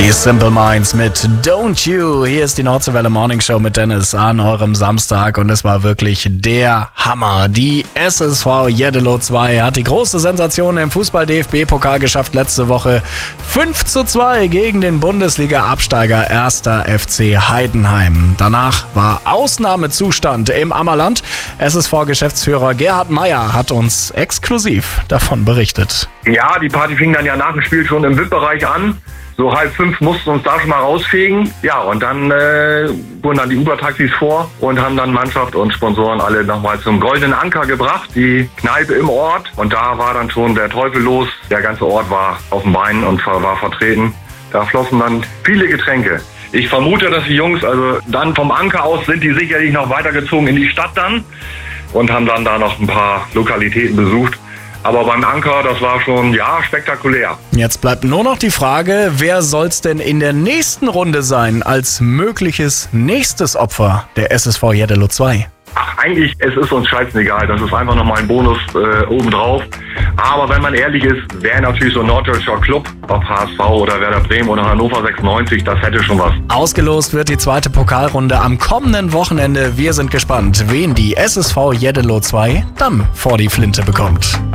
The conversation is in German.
Die Simple Minds mit Don't You. Hier ist die Nordseewelle Morning Show mit Dennis an eurem Samstag und es war wirklich der Hammer. Die SSV Jeddelo 2 hat die große Sensation im Fußball-DFB-Pokal geschafft letzte Woche. 5:2 gegen den Bundesliga-Absteiger 1. FC Heidenheim. Danach war Ausnahmezustand im Ammerland. SSV-Geschäftsführer Gerhard Meyer hat uns exklusiv davon berichtet. Ja, die Party fing dann ja nach dem Spiel schon im VIP-Bereich an. So 4:30 mussten wir uns da schon mal rausfegen. Ja, und dann wurden dann die Uber-Taxis vor und haben dann Mannschaft und Sponsoren alle nochmal zum Goldenen Anker gebracht, die Kneipe im Ort. Und da war dann schon der Teufel los. Der ganze Ort war auf dem Bein und war vertreten. Da flossen dann viele Getränke. Ich vermute, dass die Jungs, also dann vom Anker aus sind die sicherlich noch weitergezogen in die Stadt dann und haben dann da noch ein paar Lokalitäten besucht. Aber beim Anker, das war schon, ja, spektakulär. Jetzt bleibt nur noch die Frage, wer soll's denn in der nächsten Runde sein als mögliches nächstes Opfer der SSV Jeddelo 2? Ach, eigentlich, es ist uns scheißegal. Das ist einfach nochmal ein Bonus obendrauf. Aber wenn man ehrlich ist, wäre natürlich so ein norddeutscher Club, ob HSV oder Werder Bremen oder Hannover 96, das hätte schon was. Ausgelost wird die zweite Pokalrunde am kommenden Wochenende. Wir sind gespannt, wen die SSV Jeddelo 2 dann vor die Flinte bekommt.